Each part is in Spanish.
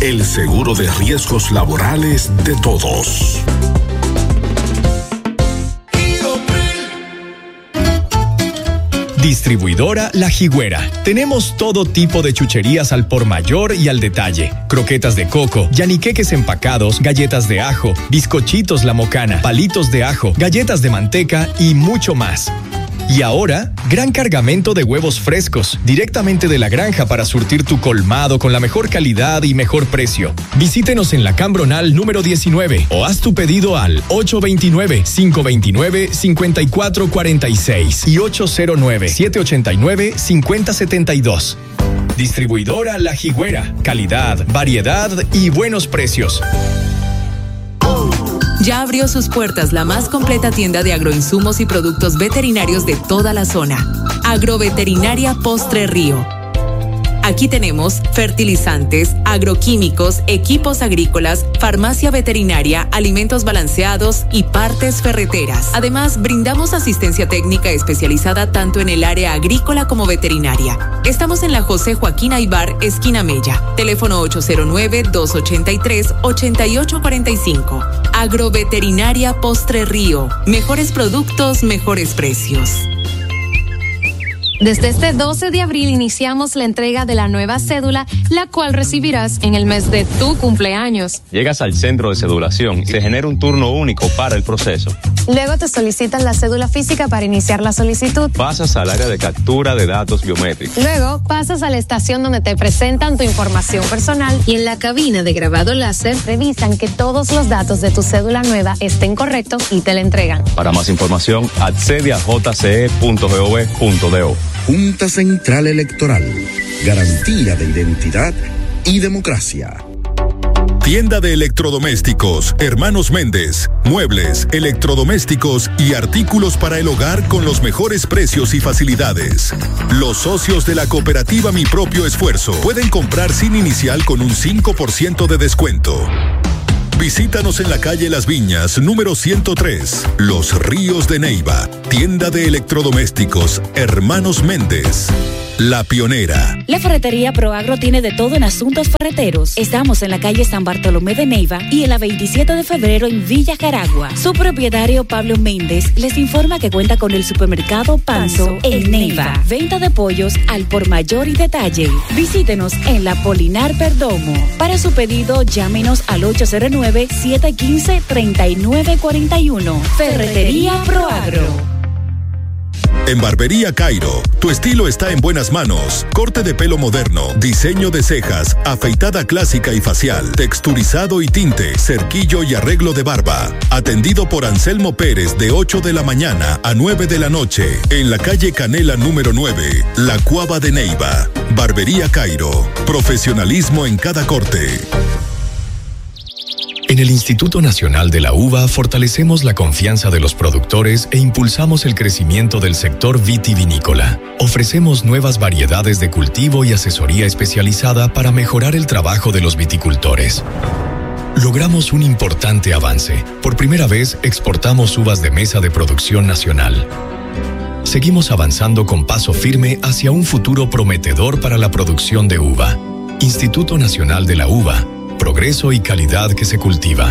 el seguro de riesgos laborales de todos. Distribuidora La Jigüera. Tenemos todo tipo de chucherías al por mayor y al detalle. Croquetas de coco, yaniqueques empacados, galletas de ajo, bizcochitos La Mocana, palitos de ajo, galletas de manteca y mucho más. Y ahora, gran cargamento de huevos frescos, directamente de la granja para surtir tu colmado con la mejor calidad y mejor precio. Visítenos en la Cambronal número 19 o haz tu pedido al 829-529-5446 y 809-789-5072. Distribuidora La Jigüera. Calidad, variedad y buenos precios. Ya abrió sus puertas la más completa tienda de agroinsumos y productos veterinarios de toda la zona. Agroveterinaria Postre Río. Aquí tenemos fertilizantes, agroquímicos, equipos agrícolas, farmacia veterinaria, alimentos balanceados y partes ferreteras. Además, brindamos asistencia técnica especializada tanto en el área agrícola como veterinaria. Estamos en la José Joaquín Aybar, esquina Mella. Teléfono 809-283-8845. Agroveterinaria Postre Río. Mejores productos, mejores precios. Desde este 12 de abril iniciamos la entrega de la nueva cédula, la cual recibirás en el mes de tu cumpleaños. Llegas al centro de cedulación y se genera un turno único para el proceso. Luego te solicitan la cédula física para iniciar la solicitud. Pasas al área de captura de datos biométricos. Luego pasas a la estación donde te presentan tu información personal y en la cabina de grabado láser revisan que todos los datos de tu cédula nueva estén correctos y te la entregan. Para más información, accede a jce.gov.do. Junta Central Electoral. Garantía de identidad y democracia. Tienda de electrodomésticos, Hermanos Méndez. Muebles, electrodomésticos y artículos para el hogar con los mejores precios y facilidades. Los socios de la cooperativa Mi Propio Esfuerzo pueden comprar sin inicial con un 5% de descuento. Visítanos en la calle Las Viñas, número 103, Los Ríos de Neiva. Tienda de electrodomésticos, Hermanos Méndez. La Pionera. La ferretería Proagro tiene de todo en asuntos ferreteros. Estamos en la calle San Bartolomé de Neiva y en la 27 de febrero en Villa Caragua. Su propietario Pablo Méndez les informa que cuenta con el supermercado Panzo en Neiva. Venta de pollos al por mayor y detalle. Visítenos en la Polinar Perdomo. Para su pedido, llámenos al 809-715-3941. Ferretería Proagro. En Barbería Cairo, tu estilo está en buenas manos. Corte de pelo moderno, diseño de cejas, afeitada clásica y facial, texturizado y tinte, cerquillo y arreglo de barba. Atendido por Anselmo Pérez de 8 de la mañana a 9 de la noche, en la calle Canela número 9, La Cuava de Neiva. Barbería Cairo, profesionalismo en cada corte. En el Instituto Nacional de la Uva fortalecemos la confianza de los productores e impulsamos el crecimiento del sector vitivinícola. Ofrecemos nuevas variedades de cultivo y asesoría especializada para mejorar el trabajo de los viticultores. Logramos un importante avance. Por primera vez exportamos uvas de mesa de producción nacional. Seguimos avanzando con paso firme hacia un futuro prometedor para la producción de uva. Instituto Nacional de la Uva. Progreso y calidad que se cultiva.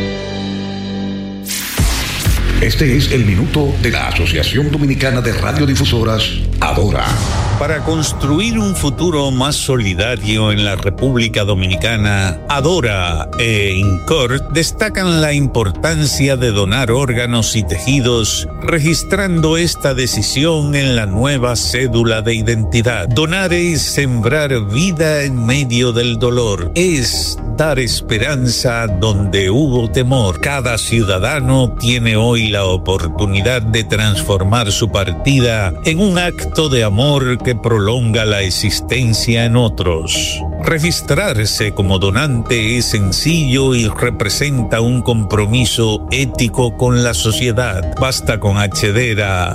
Este es el minuto de la Asociación Dominicana de Radiodifusoras, Adora. Para construir un futuro más solidario en la República Dominicana, Adora e INCOR destacan la importancia de donar órganos y tejidos, registrando esta decisión en la nueva cédula de identidad. Donar es sembrar vida en medio del dolor, es dar esperanza donde hubo temor. Cada ciudadano tiene hoy la oportunidad de transformar su partida en un acto de amor que prolonga la existencia en otros. Registrarse como donante es sencillo y representa un compromiso ético con la sociedad. Basta con acceder a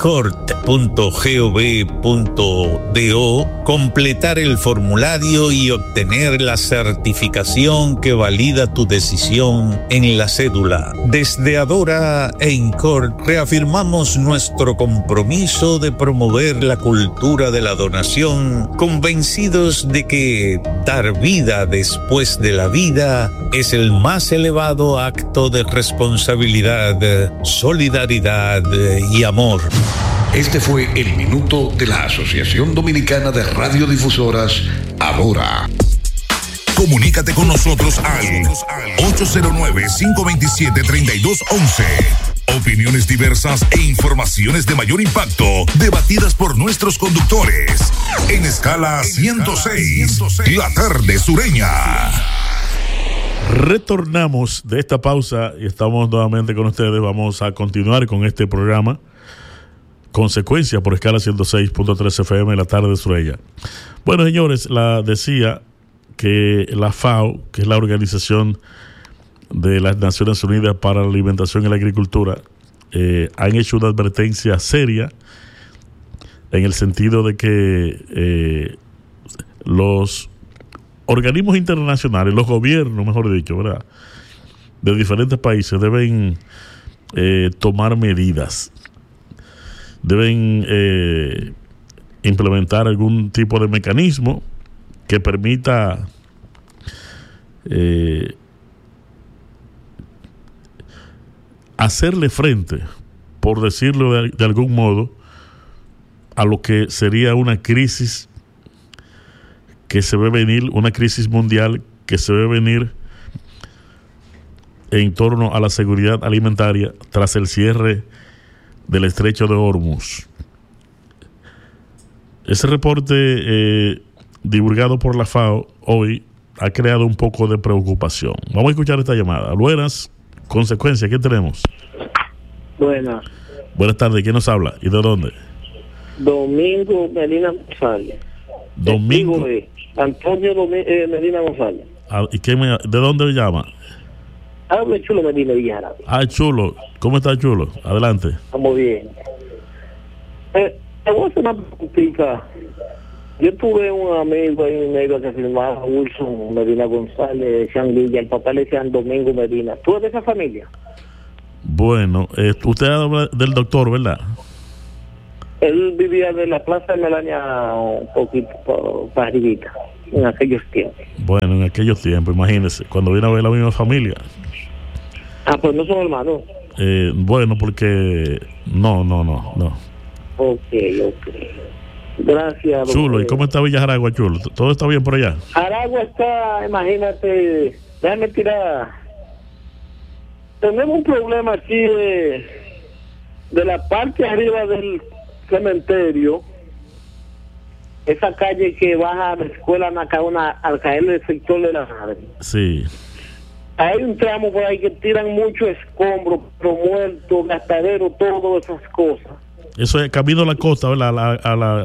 incort.gov.do, completar el formulario y obtener la certificación que valida tu decisión en la cédula. Desde Adora e INCOR reafirmamos nuestro compromiso de promover la cultura de la donación, convencidos de que que dar vida después de la vida es el más elevado acto de responsabilidad, solidaridad y amor. Este fue el minuto de la Asociación Dominicana de Radiodifusoras, Adora. Comunícate con nosotros al 809-527-3211. Opiniones diversas e informaciones de mayor impacto, debatidas por nuestros conductores. En Escala 106, la tarde sureña. Retornamos de esta pausa y estamos nuevamente con ustedes. Vamos a continuar con este programa Consecuencia por Escala 106.3 FM, la tarde sureña. Bueno, señores, decía que la FAO, que es la Organización de las Naciones Unidas para la Alimentación y la Agricultura, han hecho una advertencia seria en el sentido de que los organismos internacionales, los gobiernos, mejor dicho, ¿verdad?, de diferentes países deben tomar medidas, deben implementar algún tipo de mecanismo que permita hacerle frente, por decirlo de algún modo, a lo que sería una crisis que se ve venir, una crisis mundial que se ve venir en torno a la seguridad alimentaria tras el cierre del estrecho de Hormuz. Ese reporte divulgado por la FAO hoy ha creado un poco de preocupación. Vamos a escuchar esta llamada. Buenas, Consecuencia, ¿qué tenemos? Buenas. Buenas tardes, ¿quién nos habla y de dónde? Domingo Medina González. Domingo. Antonio Medina González. ¿Y de dónde me llama? Habla Chulo Medina Villarreal. Chulo, ¿cómo está Chulo? Adelante. Estamos bien. Te voy a hacer una preguntita. Yo tuve un amigo ahí en medio que se llamaba Wilson Medina González, Changuilla, el papá le decían Domingo Medina. ¿Tú eres de esa familia? Bueno, usted habla del doctor, ¿verdad? Él vivía de la Plaza de Melania un poquito para arribita, en aquellos tiempos. Bueno, en aquellos tiempos, imagínese, cuando viene a ver la misma familia. Pues no son hermanos. Bueno, porque no. Ok. Gracias. Chulo, ¿y cómo está Villa Jaragua, Chulo? ¿Todo está bien por allá? Jaragua está, imagínate, déjame tirar. Tenemos un problema aquí de la parte arriba del cementerio, esa calle que baja a la escuela Nacaona al caer el sector de la madre. Sí. Hay un tramo por ahí que tiran mucho escombro, muertos, gastadero, todas esas cosas. Eso es camino a la costa, ¿verdad?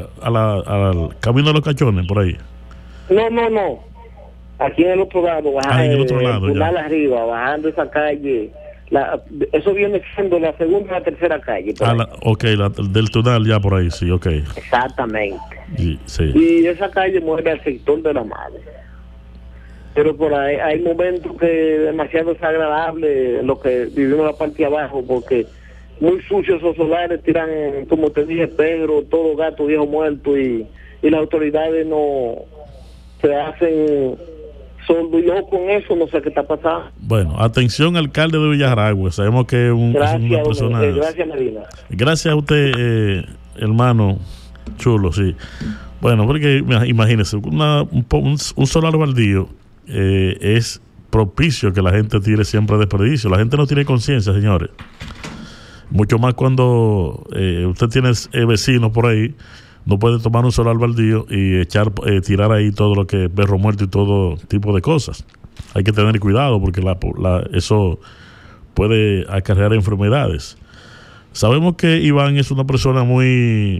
Al camino de los Cachones, por ahí. No. Aquí en el otro lado, bajando, en el otro lado, ya. Arriba, bajando esa calle. Eso viene siendo la segunda y la tercera calle. Del túnel ya por ahí, sí, ok. Exactamente. Sí. Y esa calle mueve al sector de la madre. Pero por ahí hay momentos que es demasiado desagradable lo que vivimos en la parte de abajo, porque muy sucios esos solares, tiran, como te dije, Pedro, todo gato viejo muerto, y las autoridades no se hacen sordos. Yo con eso no sé qué está pasando. Bueno, atención, alcalde de Villa Jaragua, sabemos que es una persona... Gracias, Medina. Gracias a usted, hermano Chulo, sí. Bueno, porque imagínese, un solar baldío es propicio que la gente tire siempre desperdicio. La gente no tiene conciencia, señores. Mucho más cuando usted tiene vecinos por ahí, no puede tomar un solar baldío y tirar ahí todo lo que es perro muerto y todo tipo de cosas. Hay que tener cuidado porque eso puede acarrear enfermedades. Sabemos que Iván es una persona muy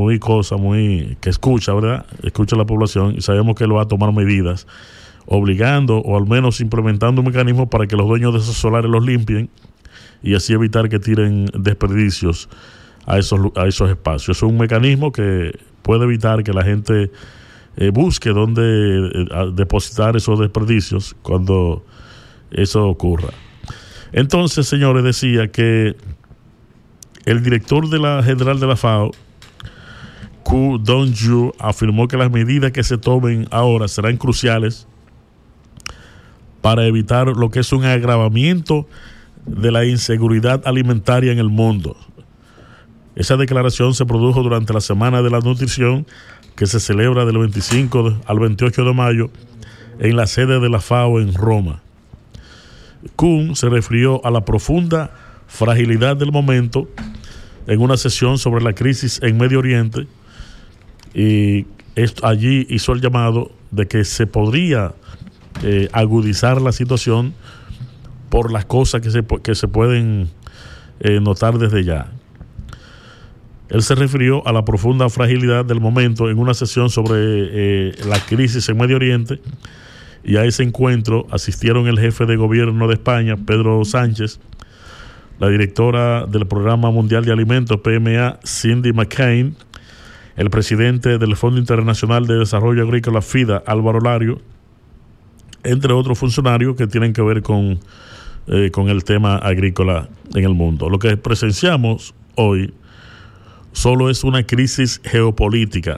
que escucha, ¿verdad? Escucha a la población, y sabemos que él va a tomar medidas obligando o al menos implementando un mecanismo para que los dueños de esos solares los limpien y así evitar que tiren desperdicios a esos espacios. Es un mecanismo que puede evitar que la gente busque dónde depositar esos desperdicios cuando eso ocurra. Entonces, señores, decía que el director general de la FAO Ku Dong-ju afirmó que las medidas que se tomen ahora serán cruciales para evitar lo que es un agravamiento de la inseguridad alimentaria en el mundo. Esa declaración se produjo durante la Semana de la Nutrición, que se celebra del 25 al 28 de mayo en la sede de la FAO en Roma. Kuhn se refirió a la profunda fragilidad del momento en una sesión sobre la crisis en Medio Oriente, y allí hizo el llamado de que se podría agudizar la situación por las cosas que se pueden notar desde ya. Él se refirió a la profunda fragilidad del momento en una sesión sobre la crisis en Medio Oriente, y a ese encuentro asistieron el jefe de gobierno de España, Pedro Sánchez, la directora del Programa Mundial de Alimentos, PMA, Cindy McCain, el presidente del Fondo Internacional de Desarrollo Agrícola, FIDA, Álvaro Lario, entre otros funcionarios que tienen que ver con el tema agrícola en el mundo. Lo que presenciamos hoy solo es una crisis geopolítica.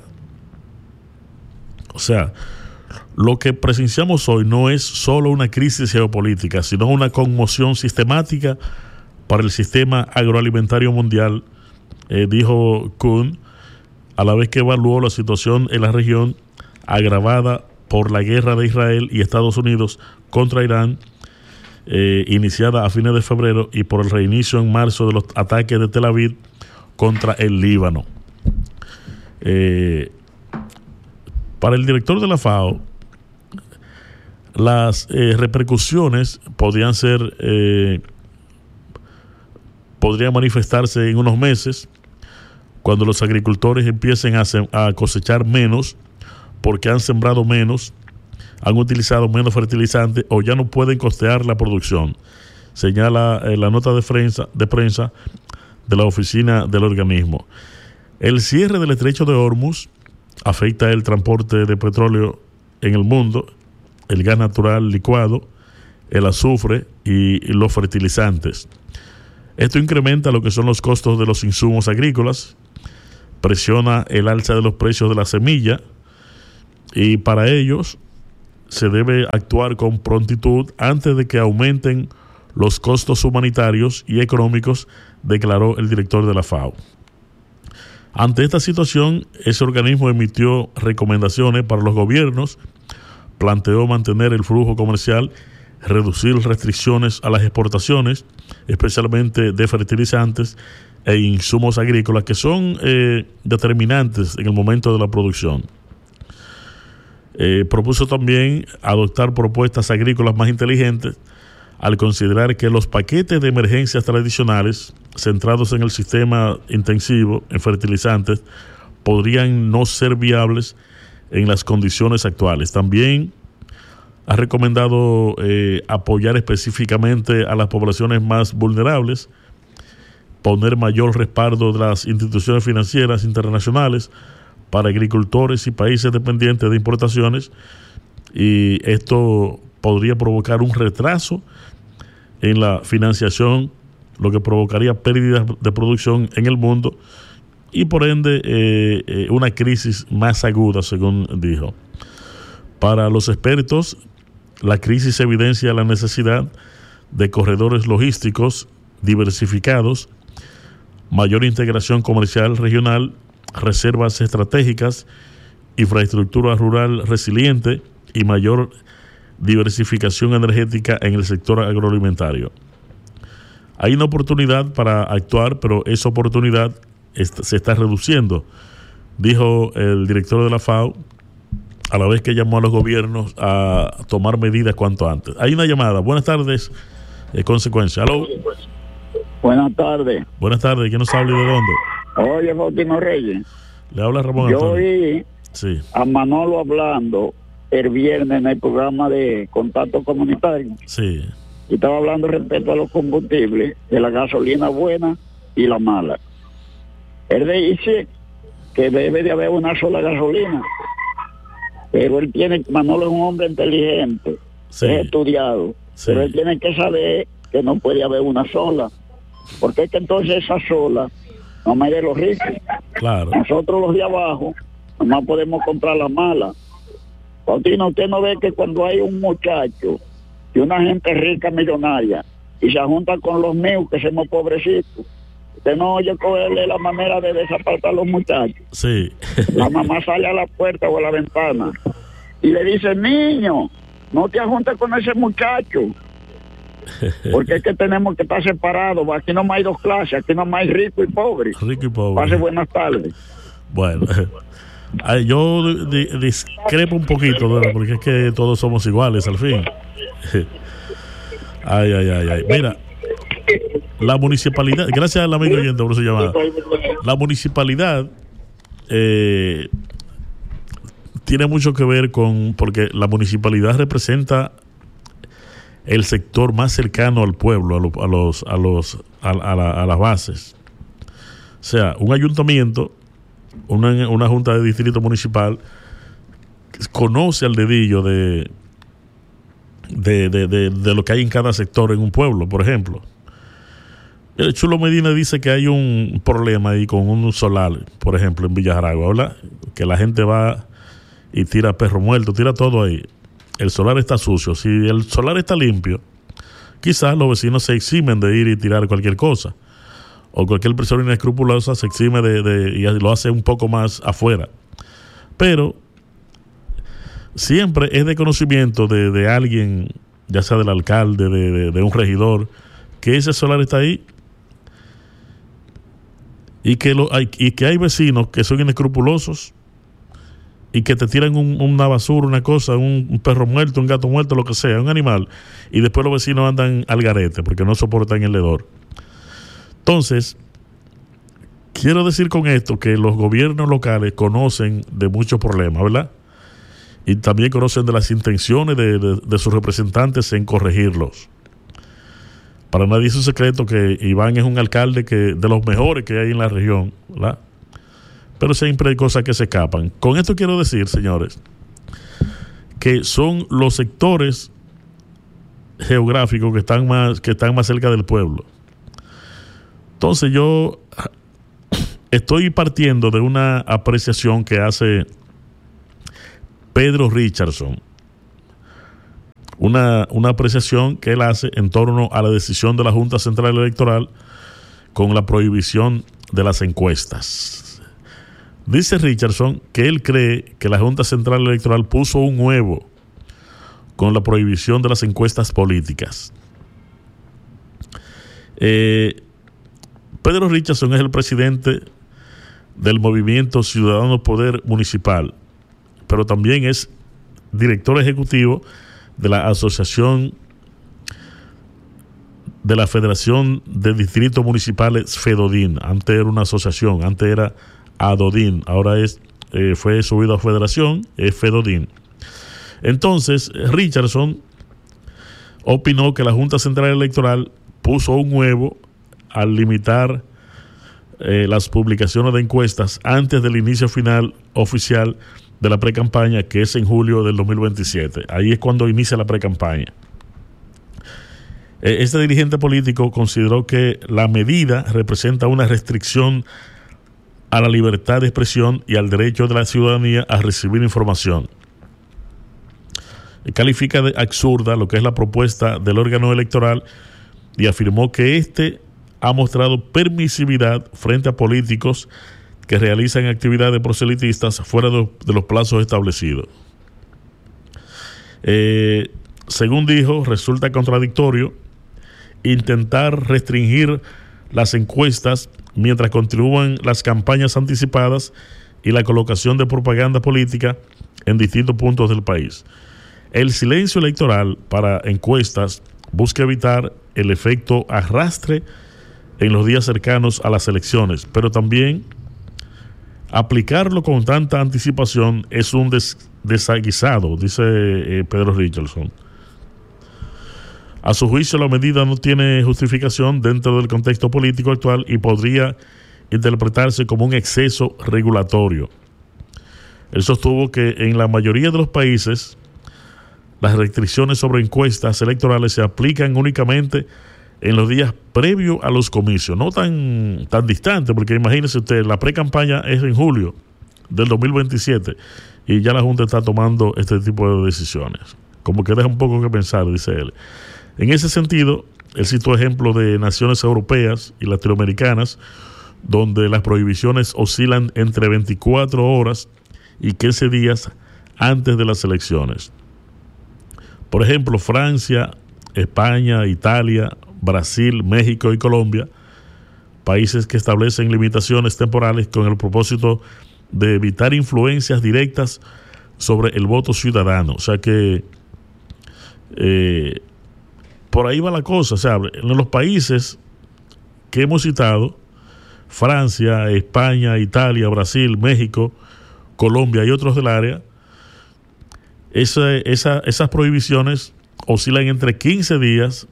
O sea, lo que presenciamos hoy no es solo una crisis geopolítica, sino una conmoción sistemática para el sistema agroalimentario mundial, dijo Kuhn, a la vez que evaluó la situación en la región agravada por la guerra de Israel y Estados Unidos contra Irán, iniciada a fines de febrero, y por el reinicio en marzo de los ataques de Tel Aviv contra el Líbano. Para el director de la FAO, las repercusiones podrían manifestarse en unos meses, cuando los agricultores empiecen a cosechar menos porque han sembrado menos, han utilizado menos fertilizantes o ya no pueden costear la producción, señala la nota de prensa de la oficina del organismo. El cierre del estrecho de Hormuz afecta el transporte de petróleo en el mundo, el gas natural licuado, el azufre y los fertilizantes. Esto incrementa lo que son los costos de los insumos agrícolas, presiona el alza de los precios de la semilla, y para ellos se debe actuar con prontitud antes de que aumenten los costos humanitarios y económicos, declaró el director de la FAO. Ante esta situación, ese organismo emitió recomendaciones para los gobiernos, planteó mantener el flujo comercial, reducir restricciones a las exportaciones, especialmente de fertilizantes e insumos agrícolas que son determinantes en el momento de la producción. Propuso también adoptar propuestas agrícolas más inteligentes al considerar que los paquetes de emergencias tradicionales centrados en el sistema intensivo en fertilizantes podrían no ser viables en las condiciones actuales. También ha recomendado apoyar específicamente a las poblaciones más vulnerables, poner mayor respaldo de las instituciones financieras internacionales para agricultores y países dependientes de importaciones, y esto podría provocar un retraso en la financiación, lo que provocaría pérdidas de producción en el mundo y por ende una crisis más aguda, según dijo. Para los expertos, la crisis evidencia la necesidad de corredores logísticos diversificados, mayor integración comercial regional, reservas estratégicas, infraestructura rural resiliente y mayor diversificación energética en el sector agroalimentario. Hay una oportunidad para actuar, pero esa oportunidad se está reduciendo, dijo el director de la FAO, a la vez que llamó a los gobiernos a tomar medidas cuanto antes. Hay una llamada. Buenas tardes. Consecuencia. ¿Aló? Buenas tardes. Buenas tardes. ¿Quién nos habla y de dónde? Oye, Faustino Reyes. Le habla Ramón Yo Antonio. oí a Manolo hablando el viernes en el programa de Contacto Comunitario. Sí. Y estaba hablando respecto a los combustibles, de la gasolina buena y la mala. Él dice que debe de haber una sola gasolina, pero Manolo es un hombre inteligente, es estudiado, pero él tiene que saber que no puede haber una sola, porque es que entonces esa sola no más de los ricos. Claro. Nosotros los de abajo, nomás podemos comprar las malas. Faustino, usted no ve que cuando hay un muchacho y una gente rica, millonaria, y se junta con los míos que somos pobrecitos, usted no oye cogerle la manera de desapartar a los muchachos. Sí. La mamá sale a la puerta o a la ventana y le dice, niño, no te juntes con ese muchacho, porque es que tenemos que estar separados. Aquí no hay dos clases, aquí no hay rico y pobre. Rico y pobre. Pase buenas tardes. Bueno, yo discrepo un poquito, ¿no? Porque es que todos somos iguales al fin. Ay. Mira, la municipalidad, gracias al amigo oyente por su llamada, la municipalidad tiene mucho que ver porque la municipalidad representa el sector más cercano al pueblo, a las bases. O sea, un ayuntamiento, una junta de distrito municipal conoce al dedillo de lo que hay en cada sector en un pueblo. Por ejemplo, el Chulo Medina dice que hay un problema ahí con un solar, por ejemplo, en Villa Jaragua, ¿verdad? Que la gente va y tira perro muerto, tira todo ahí. El solar está sucio. Si el solar está limpio, quizás los vecinos se eximen de ir y tirar cualquier cosa, o cualquier persona inescrupulosa se exime y lo hace un poco más afuera. Pero siempre es de conocimiento de alguien, ya sea del alcalde, de un regidor, que ese solar está ahí y que hay vecinos que son inescrupulosos y que te tiran una basura, una cosa, un perro muerto, un gato muerto, lo que sea, un animal, y después los vecinos andan al garete porque no soportan el hedor. Entonces, quiero decir con esto que los gobiernos locales conocen de muchos problemas, ¿verdad? Y también conocen de las intenciones de sus representantes en corregirlos. Para nadie es un secreto que Iván es un alcalde de los mejores que hay en la región, ¿verdad? Pero siempre hay cosas que se escapan. Con esto quiero decir, señores, que son los sectores geográficos que están más cerca del pueblo. Entonces yo estoy partiendo de una apreciación que hace Pedro Richardson, una apreciación que él hace en torno a la decisión de la Junta Central Electoral con la prohibición de las encuestas. Dice Richardson que él cree que la Junta Central Electoral puso un huevo con la prohibición de las encuestas políticas. Pedro Richardson es el presidente del Movimiento Ciudadano Poder Municipal, pero también es director ejecutivo de la Asociación de la Federación de Distritos Municipales FEDODIN. Antes era una asociación, antes era ADODIN, ahora fue subido a federación, es FEDODIN. Entonces, Richardson opinó que la Junta Central Electoral puso un huevo al limitar las publicaciones de encuestas antes del inicio final oficial de la precampaña, que es en julio del 2027. Ahí es cuando inicia la precampaña. Este dirigente político consideró que la medida representa una restricción a la libertad de expresión y al derecho de la ciudadanía a recibir información. Califica de absurda lo que es la propuesta del órgano electoral y afirmó que este ha mostrado permisividad frente a políticos que realizan actividades proselitistas fuera de los plazos establecidos. Según dijo, resulta contradictorio intentar restringir las encuestas mientras continúan las campañas anticipadas y la colocación de propaganda política en distintos puntos del país. El silencio electoral para encuestas busca evitar el efecto arrastre en los días cercanos a las elecciones, pero también aplicarlo con tanta anticipación es un desaguisado, dice Pedro Richardson. A su juicio, la medida no tiene justificación dentro del contexto político actual y podría interpretarse como un exceso regulatorio. Él sostuvo que en la mayoría de los países las restricciones sobre encuestas electorales se aplican únicamente en los días previos a los comicios, no tan distante, porque imagínese usted, la pre-campaña es en julio del 2027 y ya la Junta está tomando este tipo de decisiones. Como que deja un poco que pensar, dice él. En ese sentido, él citó ejemplos de naciones europeas y latinoamericanas donde las prohibiciones oscilan entre 24 horas y 15 días antes de las elecciones. Por ejemplo, Francia, España, Italia, Brasil, México y Colombia, países que establecen limitaciones temporales con el propósito de evitar influencias directas sobre el voto ciudadano. O sea que por ahí va la cosa. O sea, en los países que hemos citado, Francia, España, Italia, Brasil, México, Colombia y otros del área, esas prohibiciones oscilan entre 15 días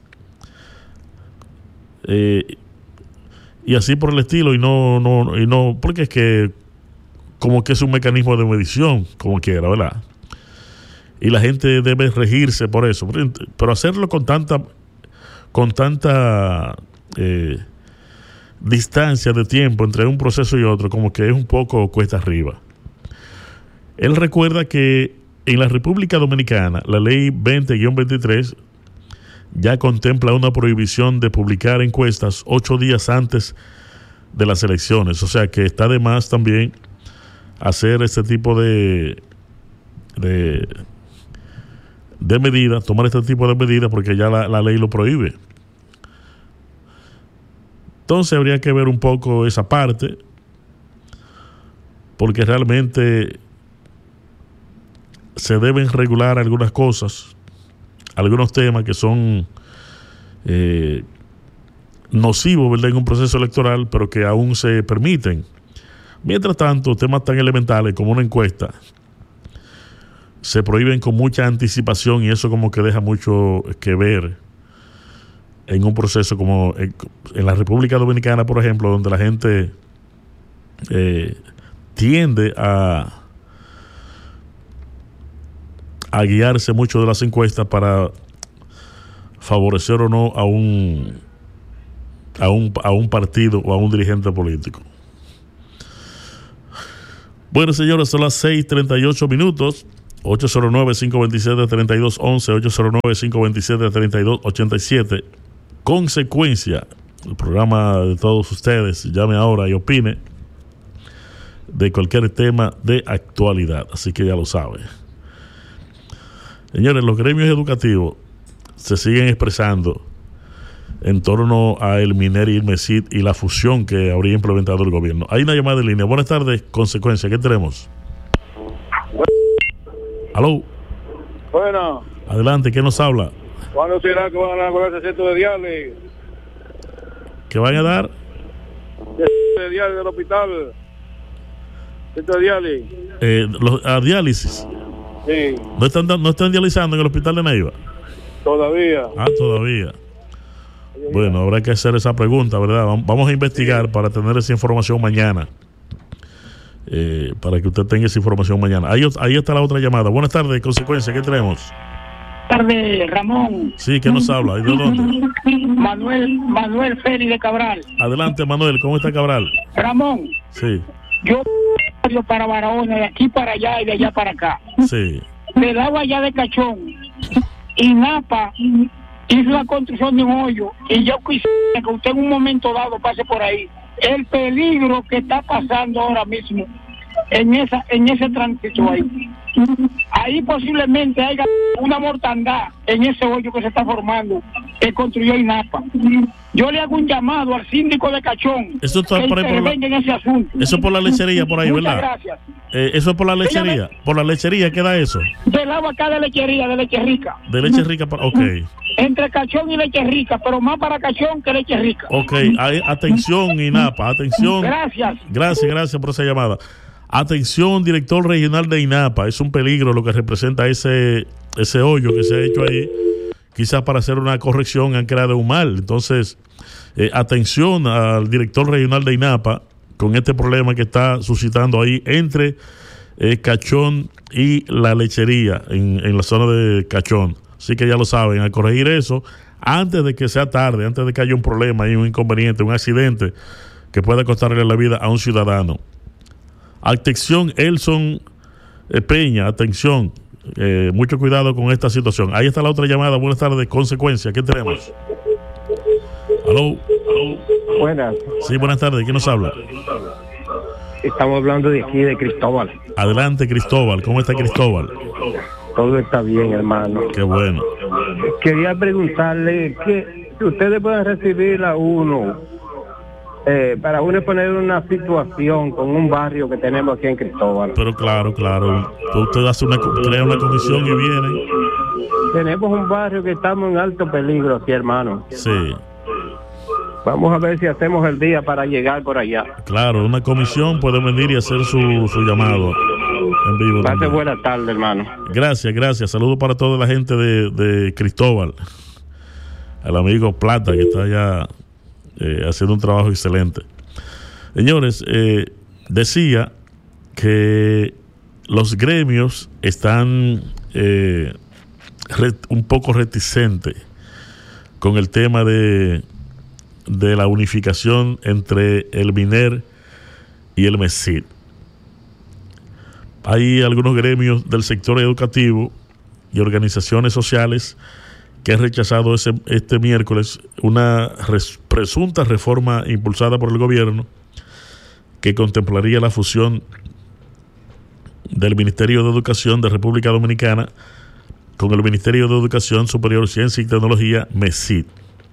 y así por el estilo, y no porque es que como que es un mecanismo de medición, como quiera, ¿verdad? Y la gente debe regirse por eso, pero hacerlo con tanta distancia de tiempo entre un proceso y otro, como que es un poco cuesta arriba. Él recuerda que en la República Dominicana la ley 20-23 ya contempla una prohibición de publicar encuestas 8 días antes de las elecciones, o sea que está de más también hacer este tipo de medidas, tomar este tipo de medidas, porque ya la ley lo prohíbe. Entonces habría que ver un poco esa parte, porque realmente se deben regular algunas cosas, algunos temas que son nocivos, ¿verdad?, en un proceso electoral, pero que aún se permiten. Mientras tanto, temas tan elementales como una encuesta se prohíben con mucha anticipación, y eso como que deja mucho que ver en un proceso como en la República Dominicana, por ejemplo, donde la gente tiende a guiarse mucho de las encuestas para favorecer o no a un partido o a un dirigente político. Bueno, señores, son las 6:38 minutos. 809-527-3211, 809-527-3287. Consecuencia, el programa de todos ustedes. Llame ahora y opine de cualquier tema de actualidad, así que ya lo sabe. Señores, los gremios educativos se siguen expresando en torno a el MINER y el MESID y la fusión que habría implementado el gobierno. Hay una llamada en línea. Buenas tardes, Consecuencia, ¿qué tenemos? ¿Aló? Bueno. Adelante, ¿quién nos habla? ¿Cuándo será que van a dar ese centro de diálisis? ¿Qué van a dar? De diálisis del hospital. Centro de diálisis. A diálisis. Sí. ¿No están dializando en el hospital de Neiva? Todavía. Todavía. Bueno, habrá que hacer esa pregunta, ¿verdad? Vamos a investigar para tener esa información mañana. Para que usted tenga esa información mañana. Ahí está la otra llamada. Buenas tardes, Consecuencia, ¿qué tenemos? Buenas tardes, Ramón. Sí, ¿quién nos habla? ¿Y de dónde? Manuel Félix de Cabral. Adelante, Manuel, ¿cómo está Cabral? Ramón. Sí. Yo para Barahona, de aquí para allá y de allá para acá. Sí. Del agua allá de Cachón y Napa hizo la construcción de un hoyo, y yo quisiera que usted en un momento dado pase por ahí. El peligro que está pasando ahora mismo en ese tránsito ahí posiblemente haya una mortandad en ese hoyo que se está formando, que construyó INAPA. Yo le hago un llamado al síndico de Cachón eso está que intervenga en ese asunto. Eso por la lechería por ahí, Muchas ¿verdad? Gracias. Eso es por la lechería. Por la lechería queda eso. Del agua acá de Leche Rica. De Leche Rica, ok. Entre Cachón y Leche Rica, pero más para Cachón que Leche Rica. Ok, atención INAPA, atención. Gracias por esa llamada. Atención, director regional de INAPA, es un peligro lo que representa ese hoyo que se ha hecho ahí. Quizás para hacer una corrección han creado un mal. Entonces, atención al director regional de INAPA con este problema que está suscitando ahí entre Cachón y la lechería en la zona de Cachón. Así que ya lo saben, a corregir eso, antes de que sea tarde, antes de que haya un problema, un inconveniente, un accidente que pueda costarle la vida a un ciudadano. Atención, Elson Peña, atención, mucho cuidado con esta situación. Ahí está la otra llamada. Buenas tardes, Consecuencia, ¿qué tenemos? ¿Aló? Buenas. Sí, buenas tardes, ¿quién nos habla? Estamos hablando de aquí, de Cristóbal. Adelante, Cristóbal, ¿cómo está Cristóbal? Todo está bien, hermano. Qué bueno. Quería preguntarle que ustedes pueden recibir a uno para uno poner una situación con un barrio que tenemos aquí en Cristóbal. Pero claro. Usted crea una comisión y vienen. Tenemos un barrio que estamos en alto peligro aquí, hermano. Sí. Vamos a ver si hacemos el día para llegar por allá. Claro, una comisión puede venir y hacer su llamado en vivo. Pase buena tarde, hermano. Gracias. Saludos para toda la gente de Cristóbal. Al amigo Plata, que está allá haciendo un trabajo excelente. Señores, decía que los gremios están un poco reticentes con el tema de la unificación entre el MINER y el MESID. Hay algunos gremios del sector educativo y organizaciones sociales que han rechazado este miércoles una presunta reforma impulsada por el gobierno que contemplaría la fusión del Ministerio de Educación de República Dominicana con el Ministerio de Educación Superior, Ciencia y Tecnología, MESID.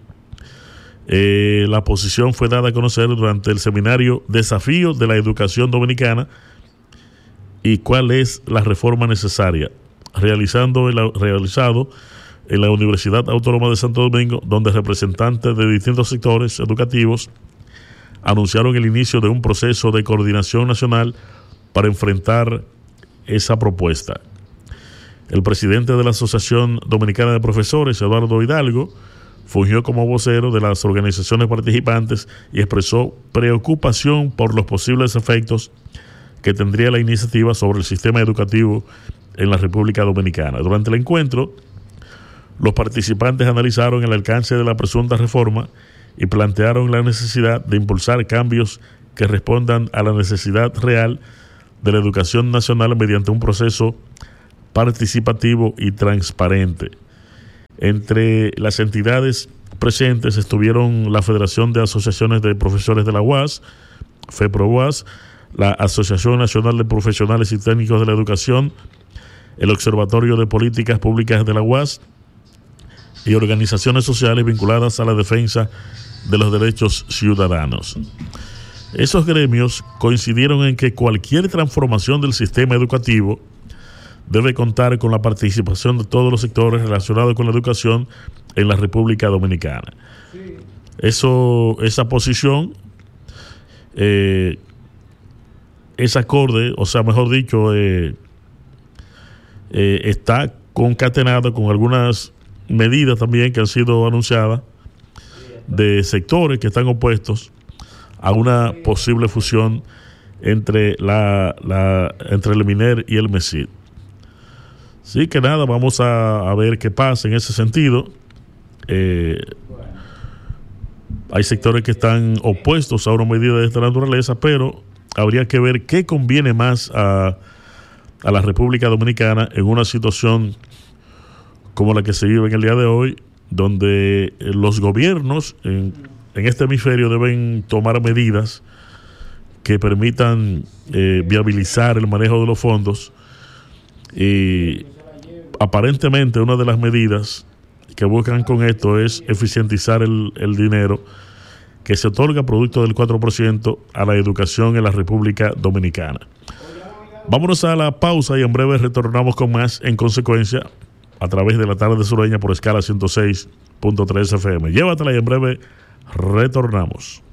La posición fue dada a conocer durante el seminario Desafíos de la Educación Dominicana y cuál es la reforma necesaria, realizado en la Universidad Autónoma de Santo Domingo, donde representantes de distintos sectores educativos anunciaron el inicio de un proceso de coordinación nacional para enfrentar esa propuesta. El presidente de la Asociación Dominicana de Profesores, Eduardo Hidalgo, fungió como vocero de las organizaciones participantes y expresó preocupación por los posibles efectos que tendría la iniciativa sobre el sistema educativo en la República Dominicana. Durante el encuentro, los participantes analizaron el alcance de la presunta reforma y plantearon la necesidad de impulsar cambios que respondan a la necesidad real de la educación nacional mediante un proceso participativo y transparente. Entre las entidades presentes estuvieron la Federación de Asociaciones de Profesores de la UAS, FEPRO-UAS, la Asociación Nacional de Profesionales y Técnicos de la Educación, el Observatorio de Políticas Públicas de la UAS y organizaciones sociales vinculadas a la defensa de los derechos ciudadanos. Esos gremios coincidieron en que cualquier transformación del sistema educativo debe contar con la participación de todos los sectores relacionados con la educación en la República Dominicana. Esa posición es acorde, o sea, mejor dicho, está concatenado con algunas medidas también que han sido anunciadas de sectores que están opuestos a una posible fusión entre entre el MINER y el MESID. Sí, que nada, vamos a ver qué pasa en ese sentido. Hay sectores que están opuestos a una medida de esta naturaleza, pero habría que ver qué conviene más a la República Dominicana en una situación como la que se vive en el día de hoy, donde los gobiernos en este hemisferio deben tomar medidas que permitan viabilizar el manejo de los fondos. Y aparentemente una de las medidas que buscan con esto es eficientizar el dinero que se otorga producto del 4% a la educación en la República Dominicana. Vámonos a la pausa y en breve retornamos con más En Consecuencia a través de la tarde sureña por escala 106.3 FM. Llévatela y en breve retornamos.